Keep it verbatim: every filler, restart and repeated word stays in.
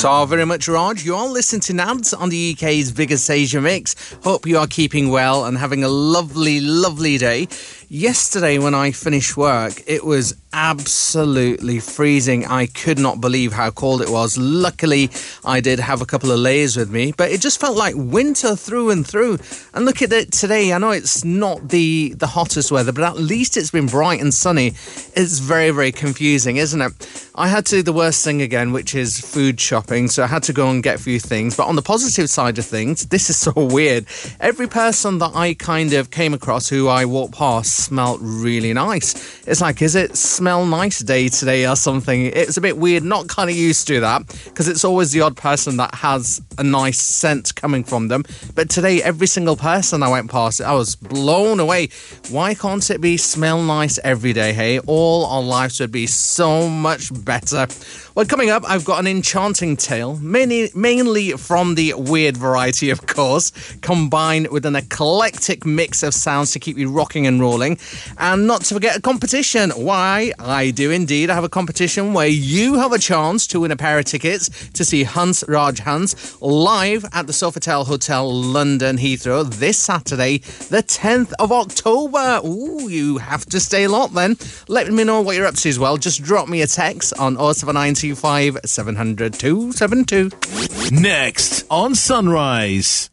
So very much, Raj. You are listening to Nabs on the U K's biggest Asia mix. Hope you are keeping well and having a lovely, lovely day. Yesterday, when I finished work, it was absolutely freezing. I could not believe how cold it was. Luckily, I did have a couple of layers with me, but it just felt like winter through and through. And look at it today. I know it's not the, the hottest weather, but at least it's been bright and sunny. It's very, very confusing, isn't it? I had to do the worst thing again, which is food shopping. So I had to go and get a few things. But on the positive side of things, this is so weird. Every person that I kind of came across who I walked past smelled really nice. It's like, is it smell nice day today or something? It's a bit weird, not kind of used to that, because it's always the odd person that has a nice scent coming from them. But today, every single person I went past, I was blown away. Why can't it be smell nice every day, hey? All our lives would be so much better. Well, coming up, I've got an enchanting tale, mainly, mainly from the weird variety, of course, combined with an eclectic mix of sounds to keep you rocking and rolling. And not to forget a competition. Why, I do indeed. I have a competition where you have a chance to win a pair of tickets to see Hans Raj Hans live at the Sofitel Hotel, London Heathrow, this Saturday, the tenth of October. Ooh, you have to stay locked then. Let me know what you're up to as well. Just drop me a text on oh seven nine two five seven hundred two seven two. Next on Sunrise.